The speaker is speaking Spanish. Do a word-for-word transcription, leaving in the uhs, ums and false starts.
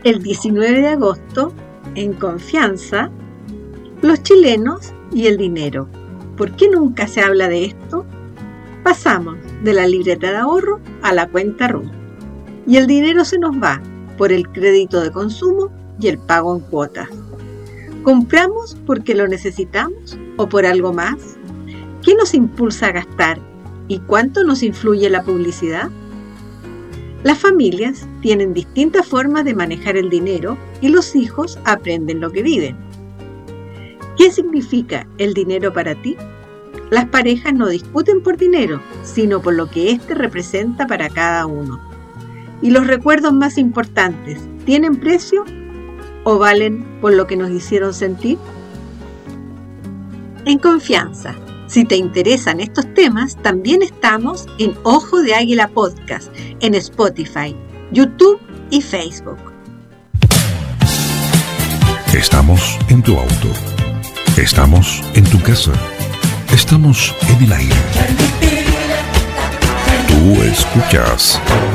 El diecinueve de agosto, en Confianza, los chilenos y el dinero. ¿Por qué nunca se habla de esto? Pasamos de la libreta de ahorro a la cuenta R U T y el dinero se nos va por el crédito de consumo y el pago en cuotas. ¿Compramos porque lo necesitamos o por algo más? ¿Qué nos impulsa a gastar y cuánto nos influye la publicidad? Las familias tienen distintas formas de manejar el dinero y los hijos aprenden lo que viven. ¿Qué significa el dinero para ti? Las parejas no discuten por dinero, sino por lo que éste representa para cada uno. ¿Y los recuerdos más importantes tienen precio o valen por lo que nos hicieron sentir? En Confianza. Si te interesan estos temas, también estamos en Ojo de Águila Podcast, en Spotify, YouTube y Facebook. Estamos en tu auto. Estamos en tu casa. Estamos en el aire. Tú escuchas